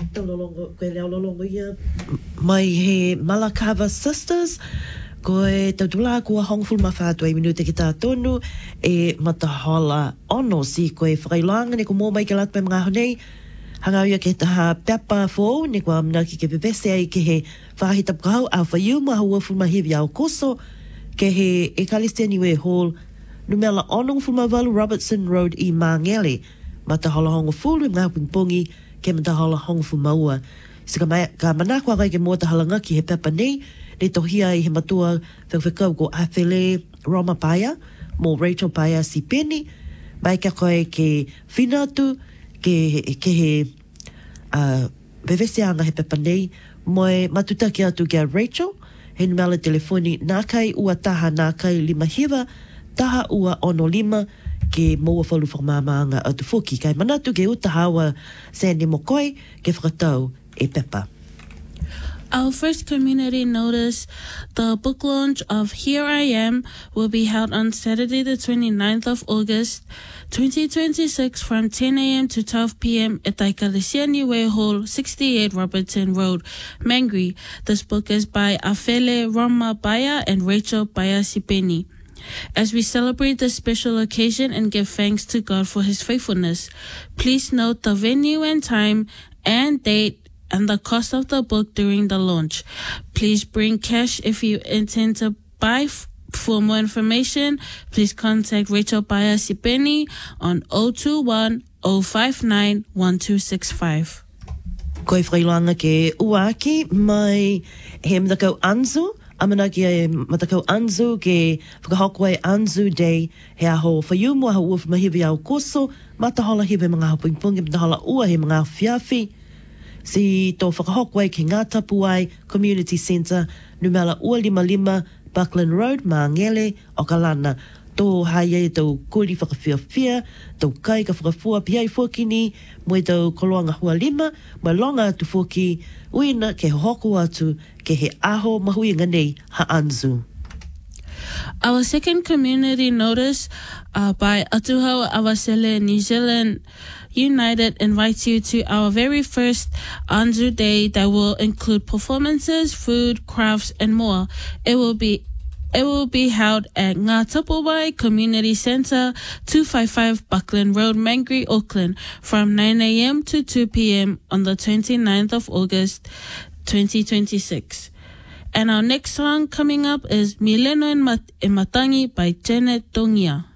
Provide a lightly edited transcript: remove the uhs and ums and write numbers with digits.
koe leo lolongo ia mai he Malakava Sisters koe tautula kua hongful mawhātua I minute ki tā tonu e matahola ono si koe whakailanga ne ko mō mai ke lat pai mga honei hanga ia ke taha pepa fōu ne kua amna ki ke pepese ai ke he whahita pukahau a whaiu maha uaful mahiwi au koso ke he Ekalistia Niue Hall numela onong fulmavalu Robertson Road I Mangele matahola hongo fulu ngā pingpongi ke matahola hongo fumaua sika ka manakwa kai ke mōta halanga ki he pepa nei ne tohia I he matua whewhekau ko Afele Roma Paya mō Rachel Paya si Penny mai ka koe ke whinatu ke he vevesianga he pepa nei moe matutaki atu kia Rachel he numela telefoni nā kai ua taha nā kai 5 hiva taha ua ono 5 ke moa whalu whakamāmaanga atu whoki kai manatu ke utahawa Sandy Mokoi ke whakatau e pepa. Our first community notice, the book launch of Here I Am will be held on Saturday the 29th of August 2026 from 10 a.m. to 12 p.m. at the Ekalistia Niue Hall, 68 Robertson Road, Mangere. This book is by Afele Roma Baya and Rachel Baya Sipeni. As we celebrate this special occasion and give thanks to God for his faithfulness, please note the venue and time and date and the cost of the book during the launch. Please bring cash if you intend to buy. For more information, please contact Rachel Baya Sipeni on 021-059-1265. Koe whailoanga ke uaki mai he matakau Anzu. Amana ki e matakau Anzu ke whakahokoi Anzu Day he aho whaiumu aho ua whamahiwi au koso matahola hiwe mga aho pingpungi matahola ua he mga whiawhi. Si tō whakahokoi ke ngā tapu ai Community Centre numela ua 55 Buckland Road, Mangele, Okalana. Tō haia tō kuri whakawhiawhia, tō kai ka whakafua piai whakini, moe tō koloanga hua 5, moe longa atu whaki, uina ke hoko atu, ke he aho mahuinga nei ha Anzu. Our second community notice by Atuhau Awasele New Zealand United invites you to our very first Anzu Day that will include performances, food, crafts, and more. It will be held at Ngā Tapawai Community Centre, 255 Buckland Road, Mangere, Auckland, from 9 a.m. to 2 p.m. on the 29th of August, 2026. And our next song coming up is Mileno and Matangi by Janet Tongia.